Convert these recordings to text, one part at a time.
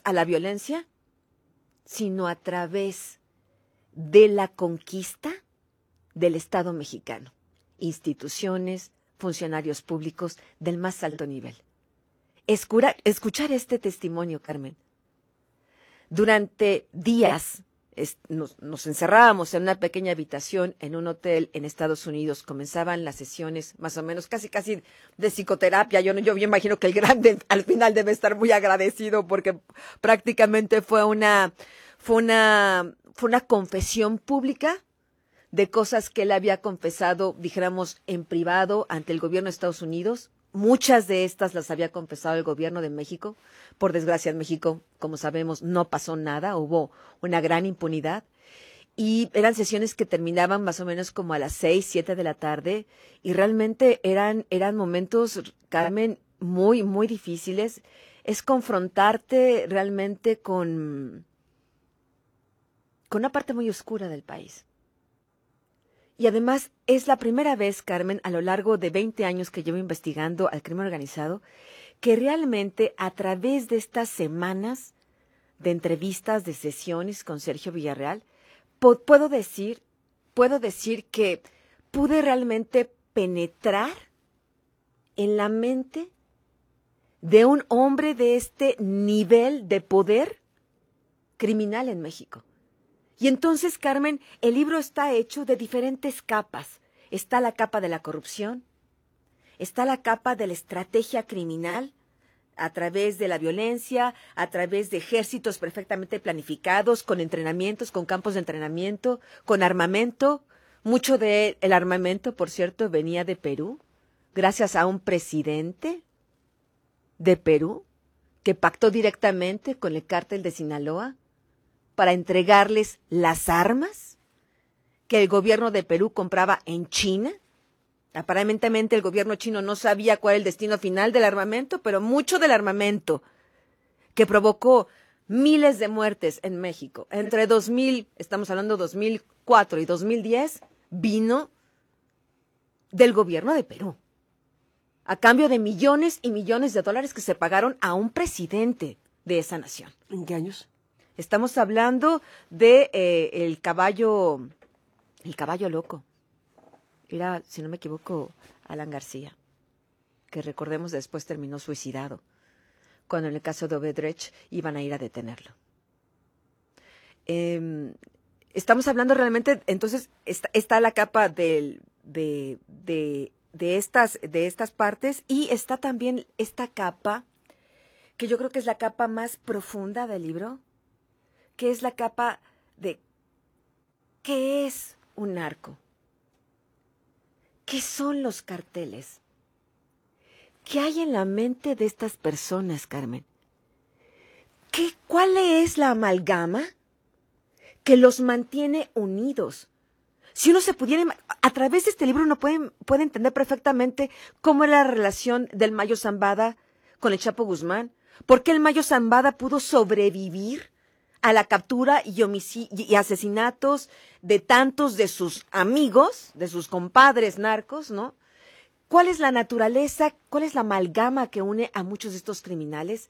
a la violencia, sino a través de la conquista del Estado mexicano, instituciones, funcionarios públicos del más alto nivel. Escuchar este testimonio, Carmen. Durante días nos encerrábamos en una pequeña habitación en un hotel en Estados Unidos. Comenzaban las sesiones más o menos casi de psicoterapia. Yo imagino que el grande al final debe estar muy agradecido porque prácticamente fue una confesión pública de cosas que él había confesado, dijéramos, en privado ante el gobierno de Estados Unidos. Muchas de estas las había confesado el gobierno de México. Por desgracia, en México, como sabemos, no pasó nada, hubo una gran impunidad. Y eran sesiones que terminaban más o menos como a las 6, 7 de la tarde. Y realmente eran momentos, Carmen, muy, muy difíciles. Es confrontarte realmente con una parte muy oscura del país. Y además es la primera vez, Carmen, a lo largo de 20 años que llevo investigando al crimen organizado, que realmente a través de estas semanas de entrevistas, de sesiones con Sergio Villarreal, puedo decir que pude realmente penetrar en la mente de un hombre de este nivel de poder criminal en México. Y entonces, Carmen, el libro está hecho de diferentes capas. Está la capa de la corrupción, está la capa de la estrategia criminal a través de la violencia, a través de ejércitos perfectamente planificados, con entrenamientos, con campos de entrenamiento, con armamento. Mucho del armamento, por cierto, venía de Perú, gracias a un presidente de Perú que pactó directamente con el cártel de Sinaloa para entregarles las armas que el gobierno de Perú compraba en China. Aparentemente el gobierno chino no sabía cuál era el destino final del armamento, pero mucho del armamento que provocó miles de muertes en México entre 2004 y 2010, vino del gobierno de Perú, a cambio de millones y millones de dólares que se pagaron a un presidente de esa nación. ¿En qué años? Estamos hablando de el caballo loco. Era, si no me equivoco, Alan García, que recordemos después terminó suicidado, cuando en el caso de Odebrecht iban a ir a detenerlo. Estamos hablando realmente, entonces, está la capa de estas partes, y está también esta capa, que yo creo que es la capa más profunda del libro, que es la capa de ¿qué es un narco? ¿Qué son los carteles? ¿Qué hay en la mente de estas personas, Carmen? ¿Cuál es la amalgama que los mantiene unidos? Si uno se pudiera, a través de este libro uno puede entender perfectamente cómo era la relación del Mayo Zambada con el Chapo Guzmán. ¿Por qué el Mayo Zambada pudo sobrevivir a la captura y asesinatos de tantos de sus amigos, de sus compadres narcos, ¿no? ¿Cuál es la naturaleza, cuál es la amalgama que une a muchos de estos criminales?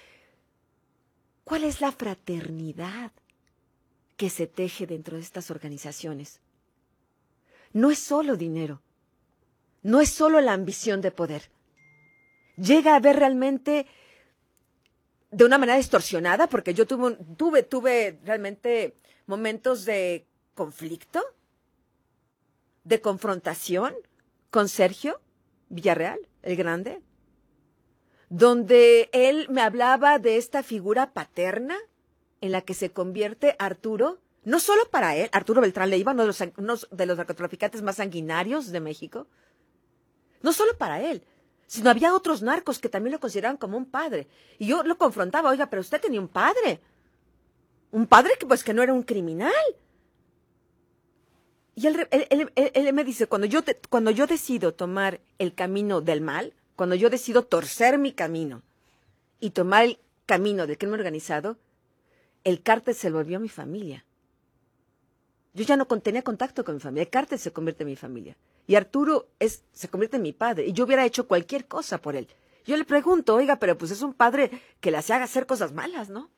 ¿Cuál es la fraternidad que se teje dentro de estas organizaciones? No es solo dinero, no es solo la ambición de poder. Llega a haber realmente, de una manera distorsionada, porque yo tuve realmente momentos de conflicto, de confrontación con Sergio Villarreal, el grande, donde él me hablaba de esta figura paterna en la que se convierte Arturo, no solo para él, Arturo Beltrán Leiva, uno de los narcotraficantes más sanguinarios de México, no solo para él, sino había otros narcos que también lo consideraban como un padre. Y yo lo confrontaba, oiga, pero usted tenía un padre que no era un criminal. Y él me dice, cuando yo decido tomar el camino del mal, cuando yo decido torcer mi camino y tomar el camino del crimen organizado, el cártel se volvió mi familia. Yo ya no tenía contacto con mi familia, el cártel se convierte en mi familia. Y Arturo se convierte en mi padre, y yo hubiera hecho cualquier cosa por él. Yo le pregunto, oiga, pero pues es un padre que le hace hacer cosas malas, ¿no?